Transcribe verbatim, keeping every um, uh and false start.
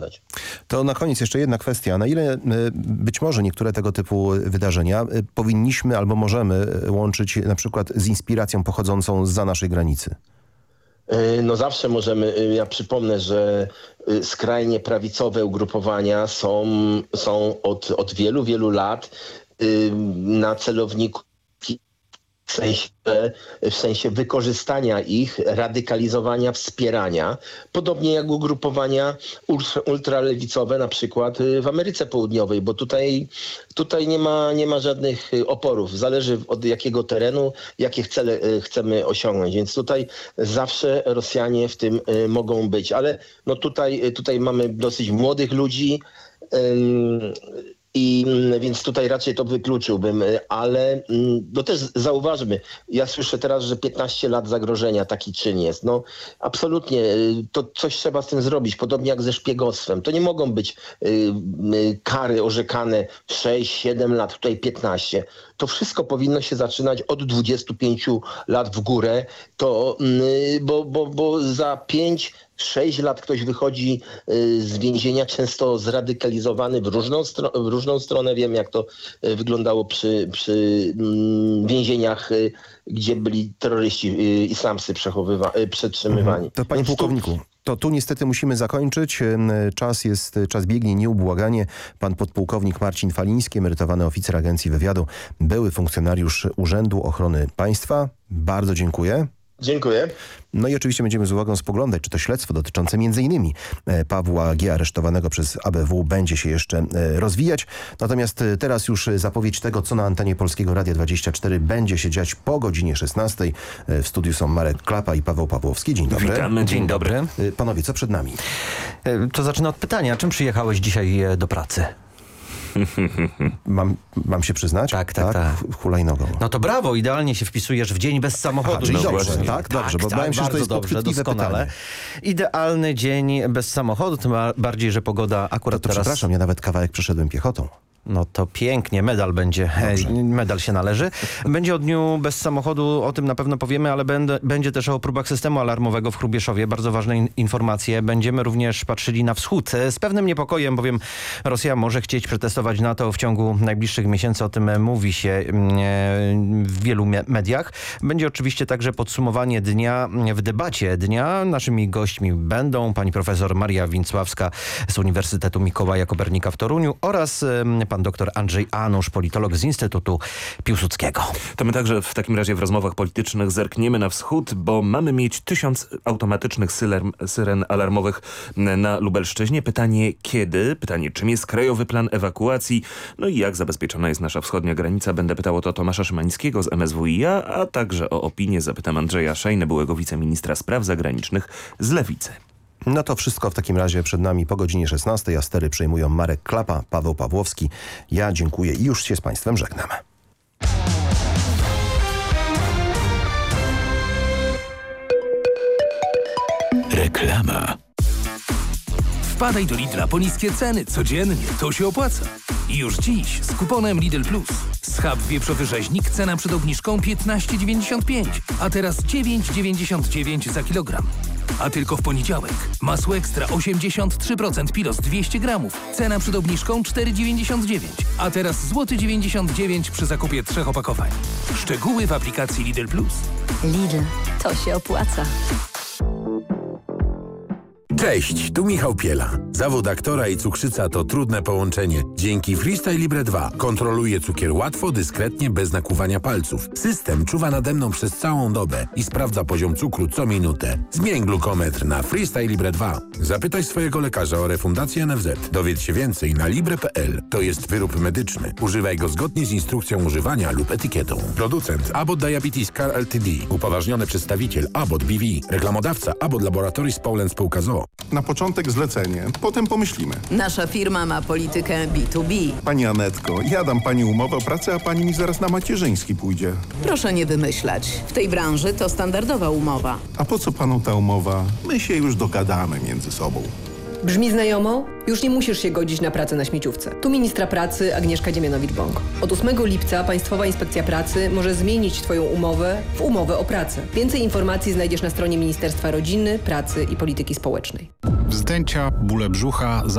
rozwiązać. To na koniec jeszcze jedna kwestia. Na ile być może niektóre tego typu wydarzenia powinniśmy albo możemy łączyć na przykład z inspiracją pochodzącą zza naszej granicy? No zawsze możemy, ja przypomnę, że skrajnie prawicowe ugrupowania są, są od, od wielu, wielu lat na celowniku w sensie, w sensie wykorzystania ich, radykalizowania, wspierania. Podobnie jak ugrupowania ultra, ultralewicowe na przykład w Ameryce Południowej, bo tutaj, tutaj nie ma, nie ma żadnych oporów. Zależy od jakiego terenu, jakie cele chcemy osiągnąć. Więc tutaj zawsze Rosjanie w tym mogą być. Ale no tutaj, tutaj mamy dosyć młodych ludzi, I więc tutaj raczej to wykluczyłbym, ale no też zauważmy, ja słyszę teraz, że piętnaście lat zagrożenia taki czyn jest. No absolutnie, to coś trzeba z tym zrobić, podobnie jak ze szpiegostwem. To nie mogą być y, kary orzekane sześć siedem lat, tutaj piętnaście. To wszystko powinno się zaczynać od dwudziestu pięciu lat w górę, to, y, bo, bo, bo za pięć sześć lat ktoś wychodzi z więzienia, często zradykalizowany w różną, stro- w różną stronę. Wiem, jak to wyglądało przy, przy więzieniach, gdzie byli terroryści islamscy przechowywa- przetrzymywani. To panie pułkowniku, to tu niestety musimy zakończyć. Czas jest, czas biegnie nieubłaganie. Pan podpułkownik Marcin Faliński, emerytowany oficer Agencji Wywiadu, były funkcjonariusz Urzędu Ochrony Państwa. Bardzo dziękuję. Dziękuję. No i oczywiście będziemy z uwagą spoglądać, czy to śledztwo dotyczące między innymi Pawła G. aresztowanego przez A B W będzie się jeszcze rozwijać. Natomiast teraz już zapowiedź tego, co na antenie Polskiego Radia dwadzieścia cztery będzie się dziać po godzinie szesnastej. W studiu są Marek Klapa i Paweł Pawłowski. Dzień dobry. Witamy, dzień dobry. Panowie, co przed nami? To zacznę od pytania. Czym przyjechałeś dzisiaj do pracy? Mam, mam się przyznać? Tak, tak, tak. Hulajnogą. No to brawo, idealnie się wpisujesz w dzień bez samochodu. Aha, czyli no dobrze, właśnie. tak, dobrze, tak, bo bałem się, że to jest dobrze, podchwytliwe doskonale. pytanie. Idealny dzień bez samochodu, tym bardziej, że pogoda akurat to, to teraz... przepraszam, ja nawet kawałek przeszedłem piechotą. No to pięknie, medal będzie, Dobrze. medal się należy. Będzie o dniu bez samochodu, o tym na pewno powiemy, ale będę, będzie też o próbach systemu alarmowego w Hrubieszowie. Bardzo ważne in, informacje. Będziemy również patrzyli na wschód z pewnym niepokojem, bowiem Rosja może chcieć przetestować NATO w ciągu najbliższych miesięcy. O tym mówi się w wielu mediach. Będzie oczywiście także podsumowanie dnia w debacie dnia. Naszymi gośćmi będą pani profesor Maria Więcławska z Uniwersytetu Mikołaja Kopernika w Toruniu oraz pan dr Andrzej Anusz, politolog z Instytutu Piłsudskiego. To my także w takim razie w rozmowach politycznych zerkniemy na wschód, bo mamy mieć tysiąc automatycznych syren, syren alarmowych na Lubelszczyźnie. Pytanie kiedy? Pytanie czym jest krajowy plan ewakuacji? No i jak zabezpieczona jest nasza wschodnia granica? Będę pytał o to Tomasza Szymańskiego z M S W i a, a także o opinię zapytam Andrzeja Szejnę, byłego wiceministra spraw zagranicznych z Lewicy. No to wszystko w takim razie przed nami po godzinie szesnastej, a stery przejmują Marek Klapa, Paweł Pawłowski. Ja dziękuję i już się z państwem żegnam. Reklama. Wpadaj do Lidla po niskie ceny codziennie, to się opłaca. I już dziś z kuponem Lidl Plus. Schab wieprzowy rzeźnik, cena przed obniżką piętnaście dziewięćdziesiąt pięć, a teraz dziewięć dziewięćdziesiąt dziewięć za kilogram. A tylko w poniedziałek. Masło ekstra osiemdziesiąt trzy procent Pilos dwieście gramów. Cena przed obniżką cztery dziewięćdziesiąt dziewięć, a teraz złoty dziewięćdziesiąt dziewięć przy zakupie trzech opakowań. Szczegóły w aplikacji Lidl Plus. Lidl, to się opłaca. Cześć, tu Michał Piela. Zawód aktora i cukrzyca to trudne połączenie. Dzięki Freestyle Libre dwa kontroluję cukier łatwo, dyskretnie, bez nakłuwania palców. System czuwa nade mną przez całą dobę i sprawdza poziom cukru co minutę. Zmień glukometr na Freestyle Libre dwa. Zapytaj swojego lekarza o refundację N F Z. Dowiedz się więcej na libre kropka p l. To jest wyrób medyczny. Używaj go zgodnie z instrukcją używania lub etykietą. Producent Abbott Diabetes Care Ltd. Upoważniony przedstawiciel Abbott B V. Reklamodawca Abbott Laboratories Poland Spółka z o o. Na początek zlecenie, potem pomyślimy. Nasza firma ma politykę B dwa B. Pani Anetko, ja dam pani umowę o pracę, a pani mi zaraz na macierzyński pójdzie. Proszę nie wymyślać. W tej branży to standardowa umowa. A po co panu ta umowa? My się już dogadamy między sobą. Brzmi znajomo? Już nie musisz się godzić na pracę na śmieciówce. Tu ministra pracy Agnieszka Dziemianowicz-Bąk. Od ósmego lipca Państwowa Inspekcja Pracy może zmienić Twoją umowę w umowę o pracę. Więcej informacji znajdziesz na stronie Ministerstwa Rodziny, Pracy i Polityki Społecznej. Wzdęcia, bóle brzucha,